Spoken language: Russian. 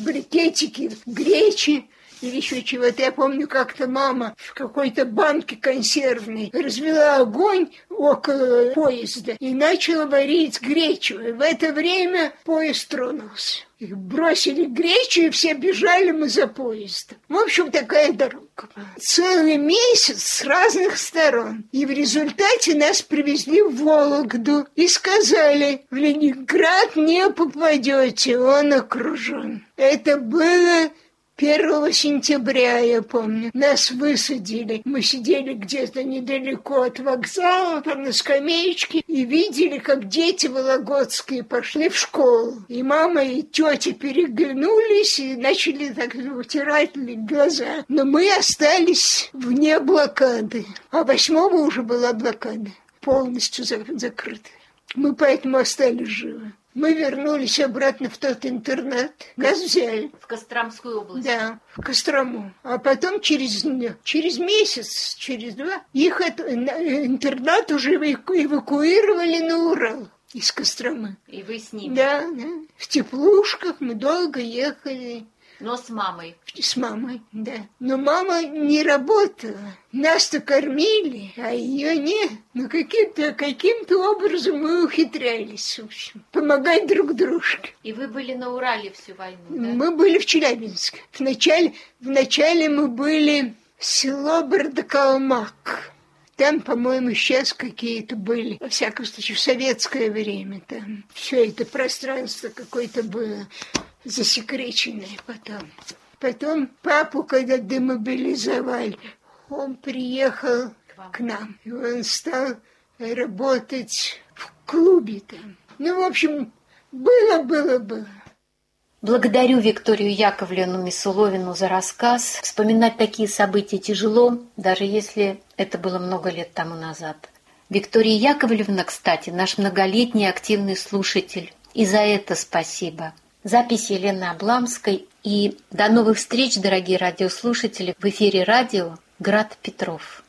брикетики гречи или еще чего-то. Я помню, как-то мама в какой-то банке консервной развела огонь около поезда и начала варить гречу. И в это время поезд тронулся. Их бросили гречу, и все бежали мы за поездом. В общем, такая дорога была. Целый месяц с разных сторон. И в результате нас привезли в Вологду и сказали: в Ленинград не попадете, он окружен. Это было 1 сентября, я помню. Нас высадили. Мы сидели где-то недалеко от вокзала, там на скамеечке, и видели, как дети вологодские пошли в школу. И мама и тетя переглянулись и начали так вытирать глаза. Но мы остались вне блокады. А 8-го уже была блокада, полностью закрыта. Мы поэтому остались живы. Мы вернулись обратно в тот интернат. Нас взяли. В Костромскую область? Да, в Кострому. А потом через месяц, через 2, их интернат уже эвакуировали на Урал из Костромы. И вы с ними? Да. В теплушках мы долго ехали. Но с мамой? С мамой, да. Но мама не работала. Нас-то кормили, а ее нет. Но каким-то образом мы ухитрялись, в общем, помогать друг дружке. И вы были на Урале всю войну, да? Мы были в Челябинске. Вначале мы были село Бардакалмак. Там, по-моему, сейчас какие-то были, во всяком случае, в советское время там все это пространство какое-то было засекреченное потом. Потом папу, когда демобилизовали, он приехал к нам. И он стал работать в клубе там. Ну, в общем, было. Благодарю Викторию Яковлевну Мисуловину за рассказ. Вспоминать такие события тяжело, даже если это было много лет тому назад. Виктория Яковлевна, кстати, наш многолетний активный слушатель. И за это спасибо. Запись Елены Обламской. И до новых встреч, дорогие радиослушатели, в эфире радио «Град Петров».